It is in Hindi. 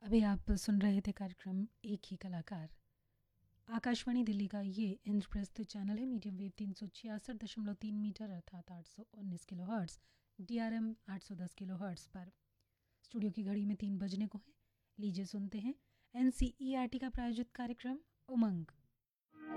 अभी आप सुन रहे थे कार्यक्रम एक ही कलाकार। आकाशवाणी दिल्ली का ये इंद्रप्रस्थ चैनल है। मीडियम वेव 366.3 मीटर अर्थात 819 kilo hertz, DRM 810 kilo hertz पर। स्टूडियो की घड़ी में 3 बजने को है। लीजिए सुनते हैं NCERT का प्रायोजित कार्यक्रम उमंग।